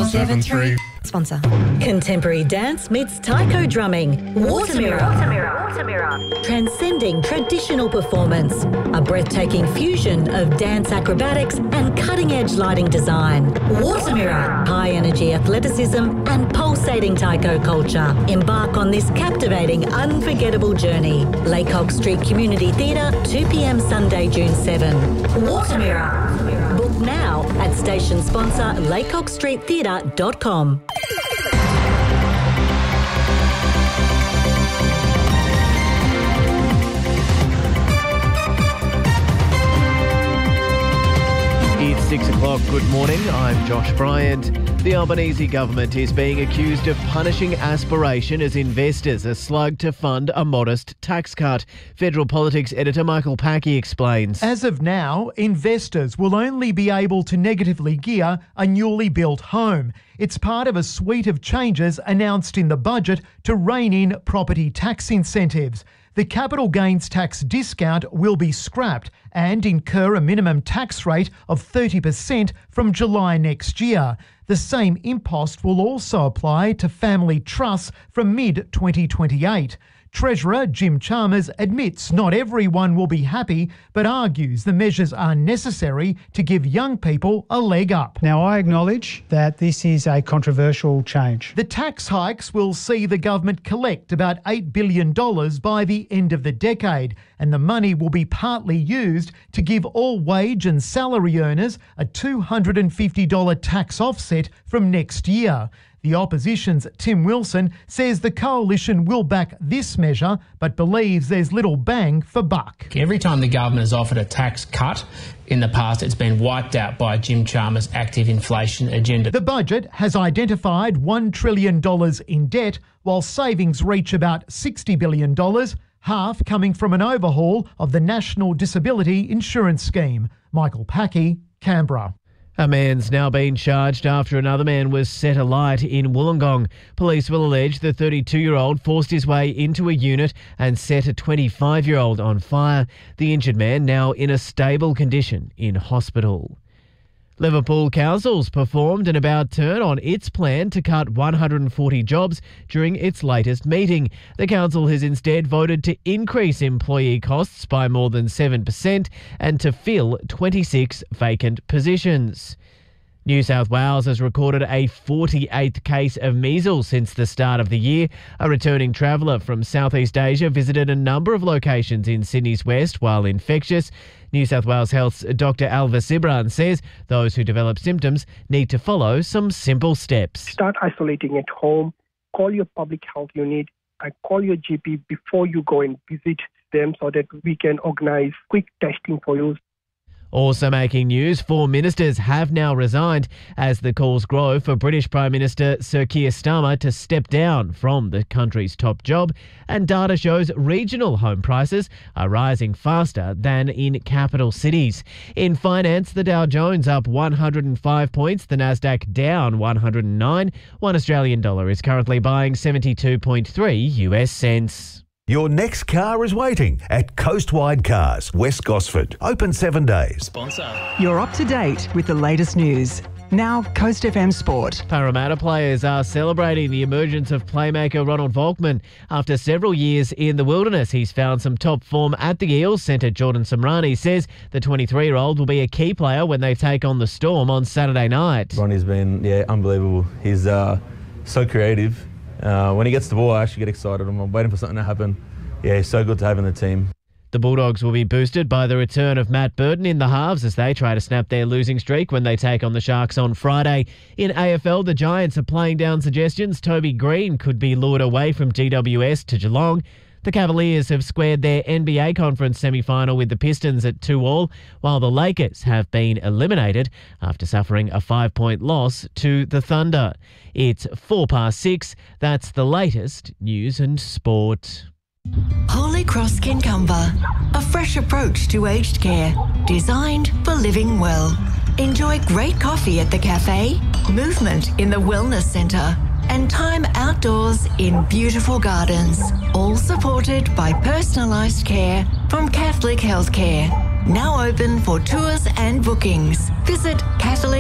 173. Sponsor. Contemporary dance meets taiko drumming. Watermirror. Transcending traditional performance. A breathtaking fusion of dance acrobatics and cutting-edge lighting design. Watermirror. High-energy athleticism and pulsating taiko culture. Embark on this captivating, unforgettable journey. Laycock Street Community Theatre, 2 p.m. Sunday, June 7. Watermirror. Book now at station sponsor laycockstreettheatre.com. It's 6 o'clock. Good morning. I'm Josh Bryant. The Albanese government is being accused of punishing aspiration as investors are slugged to fund a modest tax cut. Federal Politics editor Michael Packey explains. As of now, investors will only be able to negatively gear a newly built home. It's part of a suite of changes announced in the budget to rein in property tax incentives. The capital gains tax discount will be scrapped and incur a minimum tax rate of 30% from July next year. The same impost will also apply to family trusts from mid-2028. Treasurer Jim Chalmers admits not everyone will be happy, but argues the measures are necessary to give young people a leg up. Now, I acknowledge that this is a controversial change. The tax hikes will see the government collect about $8 billion by the end of the decade, and the money will be partly used to give all wage and salary earners a $250 tax offset from next year. The opposition's Tim Wilson says the coalition will back this measure, but believes there's little bang for buck. Every time the government has offered a tax cut in the past, it's been wiped out by Jim Chalmers' active inflation agenda. The budget has identified $1 trillion in debt, while savings reach about $60 billion, half coming from an overhaul of the National Disability Insurance Scheme. Michael Packey, Canberra. A man's now been charged after another man was set alight in Wollongong. Police will allege the 32-year-old forced his way into a unit and set a 25-year-old on fire. The injured man now in a stable condition in hospital. Liverpool Council's performed an about turn on its plan to cut 140 jobs during its latest meeting. The council has instead voted to increase employee costs by more than 7% and to fill 26 vacant positions. New South Wales has recorded a 48th case of measles since the start of the year. A returning traveller from Southeast Asia visited a number of locations in Sydney's west while infectious. New South Wales Health's Dr Alva Sibran says those who develop symptoms need to follow some simple steps. Start isolating at home, call your public health unit, and call your GP before you go and visit them so that we can organise quick testing for you. Also making news, 4 ministers have now resigned as the calls grow for British Prime Minister Sir Keir Starmer to step down from the country's top job, and data shows regional home prices are rising faster than in capital cities. In finance, the Dow Jones up 105 points, the Nasdaq down 109. $1 Australian is currently buying 72.3 US cents. Your next car is waiting at Coastwide Cars, West Gosford. Open 7 days. Sponsor. You're up to date with the latest news. Now, Coast FM Sport. Parramatta players are celebrating the emergence of playmaker Ronald Volkman. After several years in the wilderness, he's found some top form at the Eels. Centre Jordan Samrani says the 23-year-old will be a key player when they take on the Storm on Saturday night. Ronnie's been, unbelievable. He's so creative. When he gets the ball, I actually get excited. I'm waiting for something to happen. Yeah, he's so good to have in the team. The Bulldogs will be boosted by the return of Matt Burton in the halves as they try to snap their losing streak when they take on the Sharks on Friday. In AFL, the Giants are playing down suggestions Toby Green could be lured away from GWS to Geelong. The Cavaliers have squared their NBA conference semi-final with the Pistons at 2-2, while the Lakers have been eliminated after suffering a 5-point loss to the Thunder. It's 6:04. That's the latest news and sport. Holy Cross Kincumber, a fresh approach to aged care, designed for living well. Enjoy great coffee at the cafe, movement in the wellness centre, and time outdoors in beautiful gardens, all supported by personalised care from Catholic Healthcare. Now open for tours and bookings. Visit Catholic